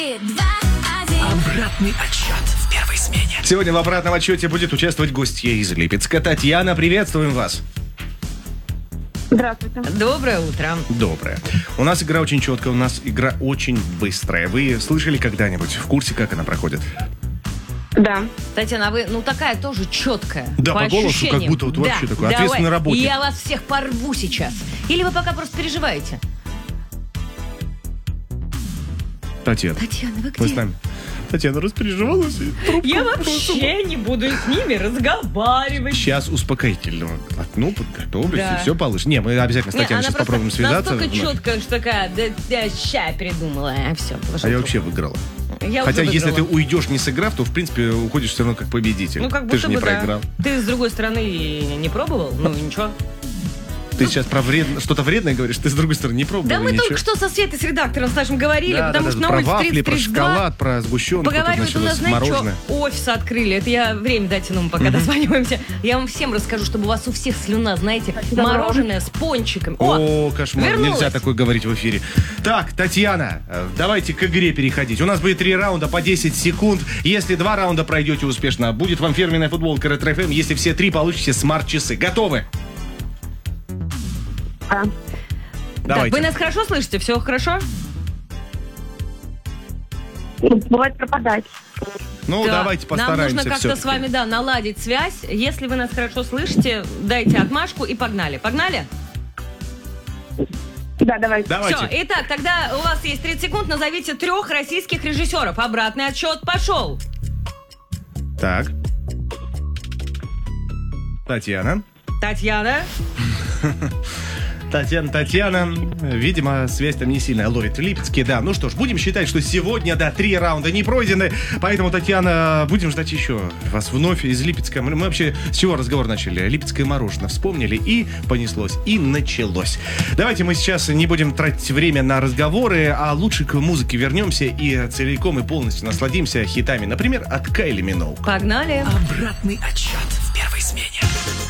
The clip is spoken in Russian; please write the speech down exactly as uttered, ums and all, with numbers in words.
Обратный отсчет в первой смене. Сегодня в обратном отчете будет участвовать гостья из Липецка. Татьяна, приветствуем вас. Здравствуйте. Доброе утро. Доброе. У нас игра очень четкая, у нас игра очень быстрая. Вы слышали когда-нибудь? В курсе, как она проходит? Да. Татьяна, а вы, ну, такая тоже четкая. Да, по, голосу, ощущениям. как будто вот Да, вообще такой давай. ответственный работник. Я вас всех порву сейчас. Или вы пока просто переживаете? Татьяна, Татьяна, вы вы где? с нами? Татьяна распереживалась. и трубку Я бросила. вообще не буду с ними разговаривать. Сейчас успокоительного. Ну, подготовлюсь, Да. и все получится. Не, мы обязательно с Не, Татьяной она сейчас просто попробуем связаться. настолько вновь. четкая, что такая, да, да, ща передумала, а все. А я вообще выиграла. Я Хотя, уже если ты выиграла. уйдешь, не сыграв, то, в принципе, уходишь все равно как победитель. Ну, как ты будто же не бы, да. проиграл. Ты, с другой стороны, и не пробовал? Ну, ничего. Ты сейчас про вредно, что-то вредное говоришь, ты, с другой стороны, не пробовал. Да мы ничего. только что со Светой, с редактором с нашим говорили, Да, потому да, что да, на про улице вафли, тридцать про тридцать два. шоколад, про сгущенку. тут Поговаривают, у нас, началось знаете, мороженое. что офис открыли. Это я время дайте нам, пока дозваниваемся. Я вам всем расскажу, чтобы у вас у всех слюна, знаете, мороженое с пончиком. О, О, кошмар, вернулась. нельзя такое говорить в эфире. Так, Татьяна, э, давайте к игре переходить. У нас будет три раунда по десять секунд. Если два раунда пройдете успешно, будет вам фирменная футболка Ретро эф эм. Если все три, получите смарт-часы. Готовы? Да. Так, Давайте. вы нас хорошо слышите? Все хорошо? Бывает пропадать. Ну, Да. давайте постараемся. Нам нужно как-то всё-таки. с вами, да, наладить связь. Если вы нас хорошо слышите, дайте отмашку и погнали. Погнали? Да, давайте. Давайте. Все, итак, тогда у вас есть тридцать секунд, назовите трех российских режиссеров. Обратный отсчет пошел. Так. Татьяна. Татьяна. Татьяна, Татьяна. Видимо, связь там не сильно ловит в Липецке. Да, ну что ж, будем считать, что сегодня, да, три раунда не пройдены. Поэтому, Татьяна, будем ждать еще вас вновь из Липецка. Мы, мы вообще с чего разговор начали? Липецкое мороженое вспомнили, и понеслось, и началось. Давайте мы сейчас не будем тратить время на разговоры, а лучше к музыке вернемся и целиком и полностью насладимся хитами. Например, от Кайли Миноуг. Погнали. Обратный отсчет в первой смене.